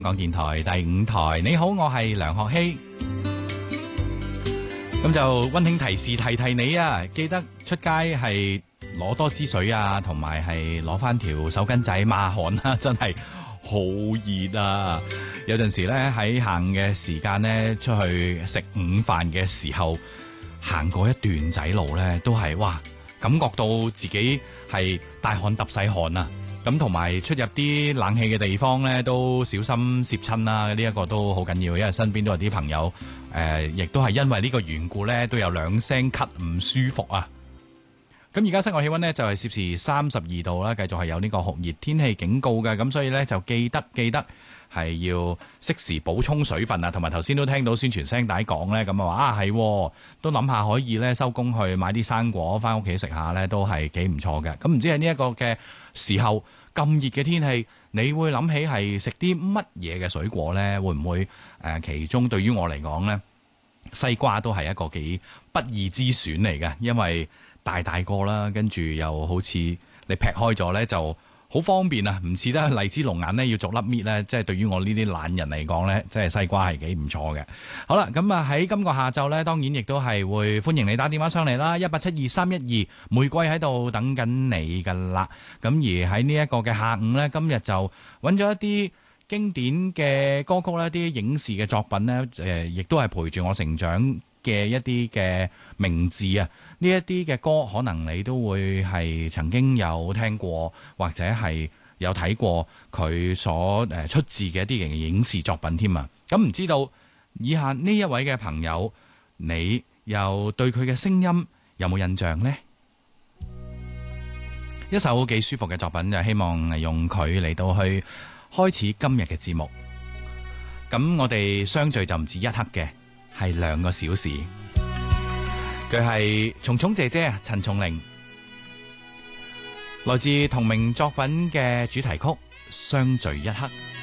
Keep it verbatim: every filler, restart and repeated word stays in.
港電台第五台，你好，我係梁學希。咁就溫馨提示提提你啊，記得出街係攞多支水啊，同埋係攞翻條手巾仔抹汗啊，真係好熱啊！有陣時咧喺行嘅時間咧，出去食午飯嘅時候，行過一段仔路咧，都係哇，感覺到自己係大汗揼細汗啊！咁同埋出入啲冷氣嘅地方咧，都小心攝親啦。呢一個都好緊要，因為身邊都有啲朋友，誒，亦都係因為呢個緣故咧，都有兩聲咳唔舒服啊。咁而家室外氣溫咧就係攝氏三十二度啦，繼續係有呢個酷熱天氣警告嘅。咁所以咧就記得記得係要適時補充水分啊。同埋頭先都聽到宣傳聲帶講咧，咁啊話啊係，都諗下可以咧收工去買啲生果翻屋企食下咧，都係幾唔錯嘅。咁唔知喺呢一個嘅時候咁熱嘅天氣，你會諗起係食啲乜嘢嘅水果呢？會唔會誒、呃？其中對於我嚟講呢，西瓜都係一個幾不二之選嚟嘅，因為大大個啦，跟住又好似你劈開咗呢就好方便啊！唔似得荔枝龍眼呢要逐粒搣呢，即係對於我呢啲懶人嚟講呢，即係西瓜係幾唔錯嘅。好啦，咁啊喺今個下晝呢，當然亦都係會歡迎你打電話上嚟啦，一八七二三一二，玫瑰喺度等緊你噶啦。咁而喺呢一個嘅下午呢，今日就揾咗一啲經典嘅歌曲啦，啲影視嘅作品呢，誒、呃，亦都係陪住我成長嘅一啲嘅名字啊，呢一啲嘅歌可能你都會係曾經有聽過，或者係有睇過佢所誒出自嘅一啲嘅影視作品添啊。咁唔知道以下呢一位嘅朋友，你又對佢嘅聲音有冇印象呢？一首幾舒服嘅作品，就希望用佢嚟到去開始今日嘅節目。咁我哋相聚就唔止一刻嘅，係兩個小時。佢係蟲蟲姐姐啊，陳松伶，來自同名作品嘅主題曲《相聚一刻》。